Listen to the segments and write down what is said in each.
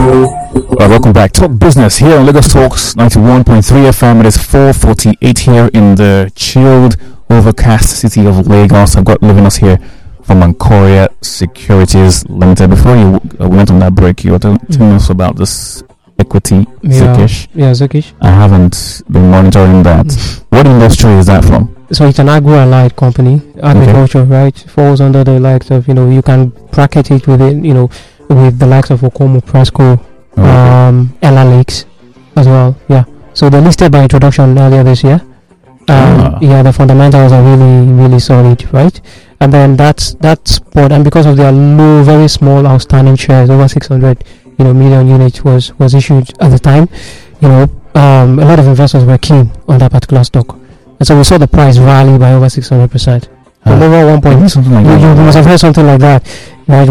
Welcome back. Talk business here on Lagos Talks 91.3 FM. It is 4:48 here in the chilled, overcast city of Lagos. I've got living us here from Ancoria Securities Limited. Before you went on that break, you were telling us about this equity, Zekish. Yeah, Zekish. I haven't been monitoring that. What industry is that from? So it's an agro-allied company, agriculture, right? Falls under the likes of, you can bracket it within, with the likes of Okomo, Presco, Ella Lakes as well. Yeah. So they listed by introduction earlier this year. Yeah, the fundamentals are really, really solid, right? And then that's what, and because of their low, very small outstanding shares, over 600, million units was issued at the time. A lot of investors were keen on that particular stock. And so we saw the price rally by over 600%. Over 1 point. Something like that. You must have heard something like that. Right?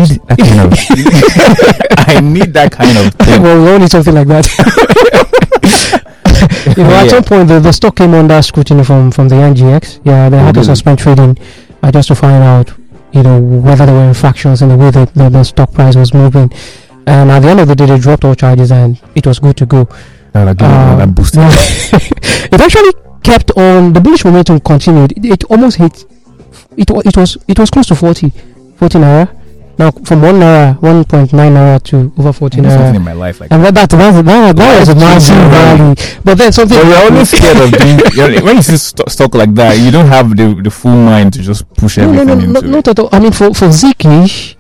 I need that kind of thing. Well, we all need something like that. At some point the stock came under scrutiny from the NGX. Yeah, they had to suspend trading just to find out, whether there were infractions in the way that the stock price was moving. And at the end of the day, they dropped all charges and it was good to go. Boosted. It actually kept on. The bullish momentum continued. It almost hit. It was close to 40 naira. Now from 1.9 naira to over 40 naira. Something in my life like and that was a massive rally. But then something. But you're always scared of doing. When you see stock like that, you don't have the full mind to just push everything into it. Not at all. I mean, for Zekish,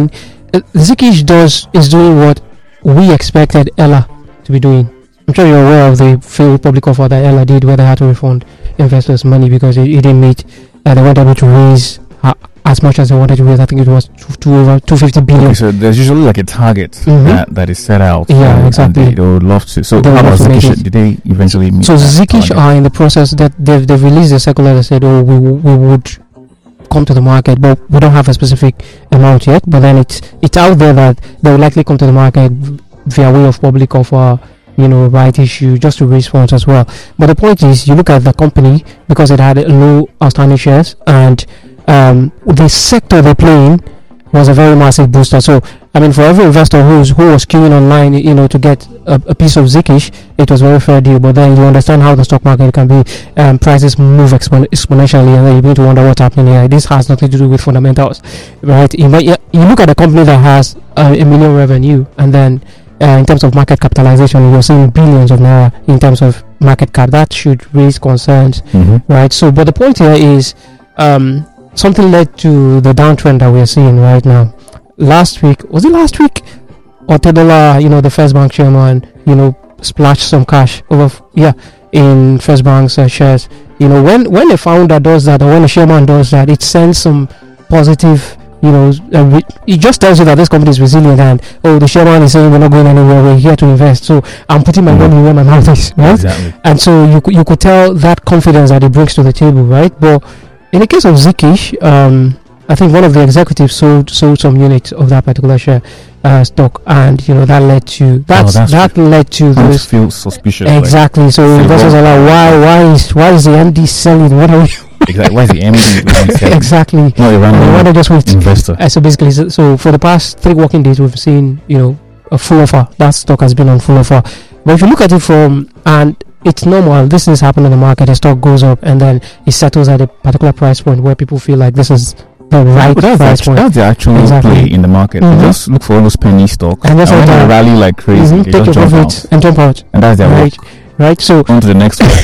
Zekish is doing what we expected Ella to be doing. I'm sure you're aware of the failed public offer that Ella did, where they had to refund investors money because it didn't meet. They weren't able to raise as much as they wanted to raise. I think it was over 250 billion. Okay, so there's usually like a target that is set out. Yeah, exactly. And they would love to. So how about Zekish? Did they eventually meet? So Zekish are in the process that they've released a circular that said, we would come to the market, but we don't have a specific amount yet. But then it's out there that they will likely come to the market via way of public offer, right issue, just to raise funds as well. But the point is, you look at the company because it had low outstanding shares, and the sector they play in was a very massive booster. So, I mean, for every investor who was queuing online, to get a piece of Zekish, it was a very fair deal. But then you understand how the stock market can be, prices move exponentially, and then you begin to wonder what's happening here. This has nothing to do with fundamentals, right? You look at a company that has $1 million revenue, and then in terms of market capitalization, you're seeing billions of naira in terms of market cap. That should raise concerns, right? So, but the point here is, something led to the downtrend that we're seeing right now. Was it last week? Otedola, the First Bank chairman, splashed some cash in First Bank's shares. When a founder does that, or when a chairman does that, it sends some positive. It just tells you that this company is resilient, and the chairman is saying we're not going anywhere, we're here to invest, so I'm putting my money where my mouth is, right? Exactly. And so you could tell that confidence that it brings to the table, right? But in the case of Zekish, I think one of the executives sold some units of that particular share stock, and that led to this feels suspicious. Exactly. So investors are like, why is the MD selling? What are we? Exactly. Why is the MD selling? Exactly. No, why don't just wait? Investor. So basically, so for the past 3 working days, we've seen a full offer. That stock has been on full offer. But if you look at it and it's normal, this is happening in the market. The stock goes up and then it settles at a particular price point where people feel like this is the right price point. That's the actual play in the market. Just look for all those penny stocks, and that's when they rally like crazy. Take your profits and jump out. And that's their work. Right. So on to the next one.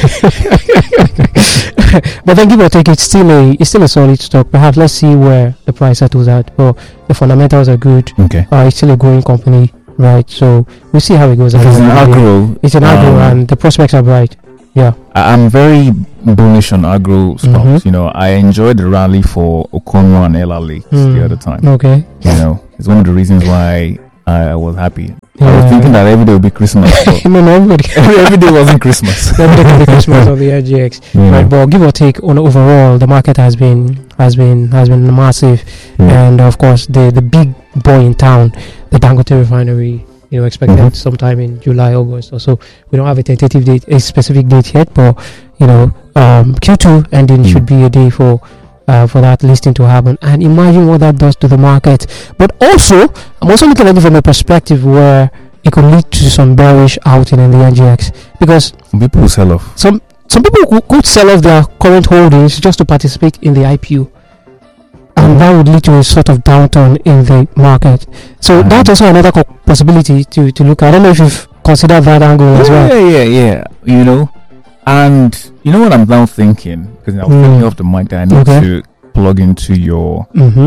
But then give or take, it's still a solid stock. Perhaps let's see where the price settles at. But the fundamentals are good. Okay. It's still a growing company. Right, so we'll see how it goes. It's an agro. It's an agro, and the prospects are bright. Yeah, I'm very bullish on agro stocks. I enjoyed the rally for Okono and Ella Lakes the other time. Okay, it's one of the reasons why I was happy. I was thinking that every day would be Christmas. Every day wasn't Christmas. Every day can be Christmas on the RGX. Right, but give or take, on overall, the market has been massive, and of course the big boy in town, the Dangote refinery, expected sometime in July, August or so. We don't have a specific date yet, but Q2 ending should be a day for for that listing to happen. And imagine what that does to the market. But also, I'm also looking at it from a perspective where it could lead to some bearish outing in the NGX, because Some people will sell off. some people could sell off their current holdings just to participate in the IPO, and that would lead to a sort of downturn in the market. So that's also another possibility to look at. I don't know if you've considered that angle as well. Yeah. You know, and you know what I'm now thinking, because I was thinking off the mic that I need to plug into your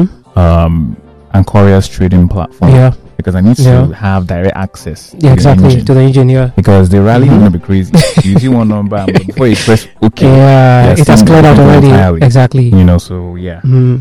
Ancoria's trading platform. Yeah. Because I need to have direct access. Yeah, exactly, to the engine. Yeah. Because the rally is going to be crazy. You see one number, and before you press OK, it has cleared out already. Exactly. You know, so yeah.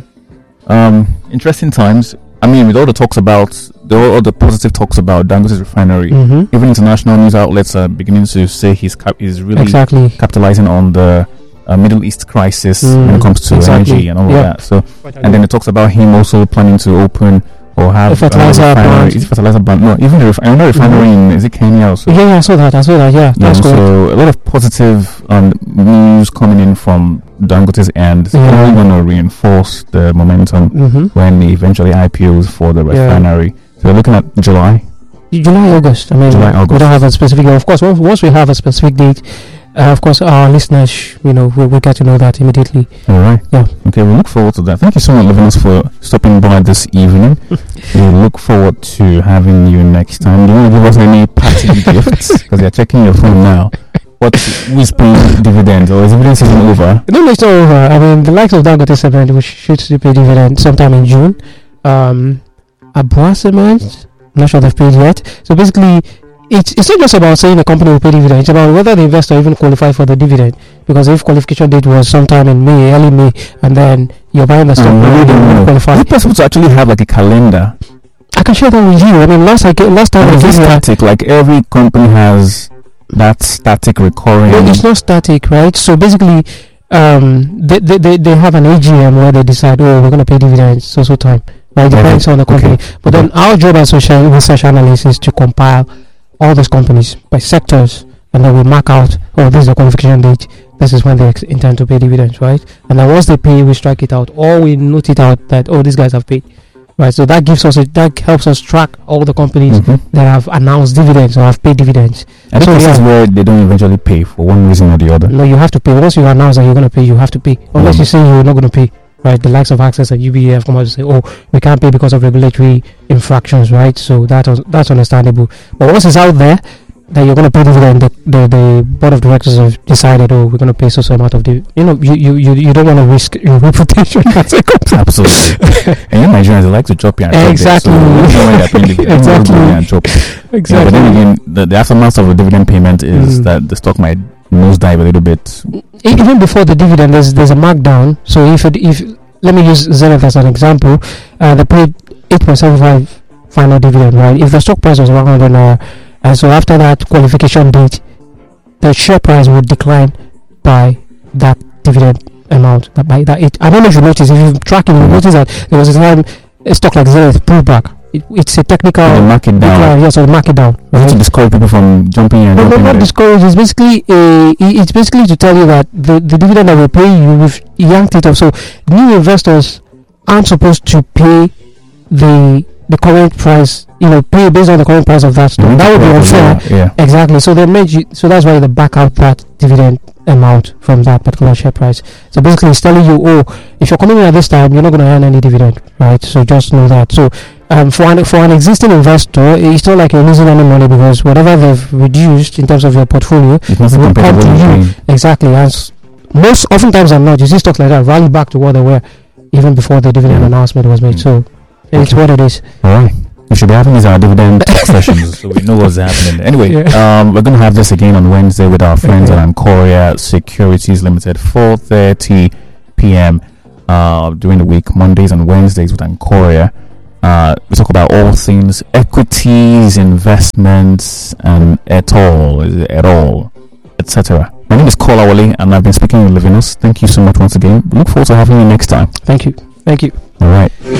Interesting times. I mean, with all the talks about all the positive talks about Dangote's refinery, even international news outlets are beginning to say he's really capitalizing on the Middle East crisis when it comes to energy and all of that. So, and then it talks about him also planning to open or have fertilizer plant. Is it fertilizer plant? No, even another refinery in, is it Kenya also? Yeah, I saw that. Yeah, that's correct. So a lot of positive news coming in from Dangote's end. It's only going to reinforce the momentum when he eventually IPOs for the refinery. So we're looking at July, August. I mean, July, August. We don't have a specific date. Of course, once we have a specific date, of course, our listeners, will get to know that immediately. All right. Yeah. Okay, we look forward to that. Thank you so much, Levinus, for stopping by this evening. We look forward to having you next time. Do you want to give us any party gifts? Because you're checking your phone now. Who's paying dividends, or is dividend season over? No, it's not over. I mean, the likes of Dangote Cement, which should still pay dividend sometime in June. Abua Cement, I'm not sure they've paid yet. So basically, it's not just about saying a company will pay dividend. It's about whether the investor even qualifies for the dividend. Because if qualification date was sometime in early May, and then you're buying the stock, you don't qualify. Is it possible to actually have like a calendar? I can share that with you. I mean, last time I was static. Like every company has that static recurring. No, it's not static, right? So basically, they have an AGM where they decide, we're going to pay dividends so time. Right, depends on the company. Okay. But then our job as research analysts is to compile all those companies by sectors, and then we mark out, this is the qualification date, this is when they intend to pay dividends, right? And then once they pay, we strike it out, or we note it out that these guys have paid, right? So that helps us track all the companies that have announced dividends or have paid dividends. And so this is where they don't eventually pay for one reason or the other. No, you have to pay. Once you announce that you're going to pay, you have to pay. Unless you say you're not going to pay. Right, the likes of Access and UBA have come out to say, we can't pay because of regulatory infractions, right? So that's understandable. But once it's out there that you're going to pay dividend, the board of directors have decided, we're going to pay so amount of dividend. You don't want to risk your reputation. Absolutely. And Nigerians, they like to chop you and exactly. Exactly. Yeah, but then again, the aftermath of a dividend payment is that the stock might nosedive a little bit. Even before the dividend, there's a markdown. So if let me use Zenith as an example, they paid 8.75 final dividend, right? If the stock price was 100 naira, and so after that qualification date, the share price would decline by that dividend amount. By that, I don't know if you notice. If you're tracking, you notice that there was a time a stock like Zenith pulled back. It's a technical market down. Yes, or market down. Right? To discourage people from jumping in. No, not discourage. It's basically to tell you that the dividend that we're paying you, we've yanked it off. So new investors aren't supposed to pay the current price. Pay based on the current price of that stock. That would be unfair. Yeah. Exactly. So they made you. So that's why they back out that dividend amount from that particular share price. So basically, it's telling you, if you're coming in at this time, you're not going to earn any dividend, right? So just know that. So for an existing investor, it's not like you're losing any money, because whatever they've reduced in terms of your portfolio will come to you. Exactly. As oftentimes than not, you see stocks like that rally back to what they were even before the dividend announcement was made. So it's what it is. All right. We should be having these dividend sessions, so we know what's happening. Anyway, we're going to have this again on Wednesday with our friends at Ancoria Securities Limited, 4:30 p.m. During the week, Mondays and Wednesdays with Ancoria. We talk about all things equities, investments, and etc. My name is Kola Wale, and I've been speaking with Levinus. Thank you so much once again. Look forward to having you next time. Thank you. All right.